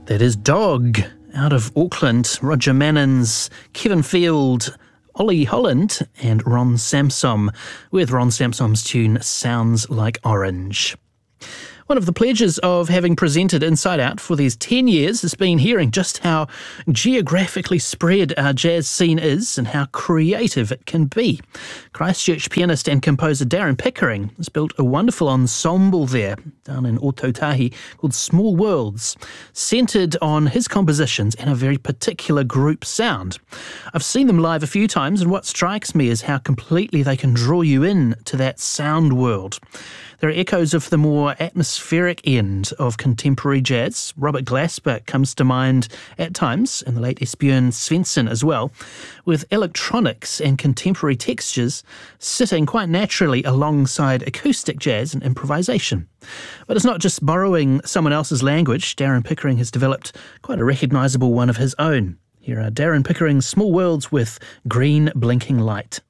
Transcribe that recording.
That is Dog, out of Auckland. Roger Mannins, Kevin Field, Ollie Holland and Ron Samsom, with Ron Samsom's tune Sounds Like Orange. One of the pleasures of having presented Inside Out for these 10 years has been hearing just how geographically spread our jazz scene is and how creative it can be. Christchurch pianist and composer Darren Pickering has built a wonderful ensemble there down in Ōtautahi called Small Worlds, centred on his compositions and a very particular group sound. I've seen them live a few times, and what strikes me is how completely they can draw you in to that sound world. There are echoes of the more atmospheric end of contemporary jazz. Robert Glasper comes to mind at times, and the late Esbjørn Svensson as well, with electronics and contemporary textures sitting quite naturally alongside acoustic jazz and improvisation. But it's not just borrowing someone else's language. Darren Pickering has developed quite a recognisable one of his own. Here are Darren Pickering's Small Worlds with Green Blinking Light.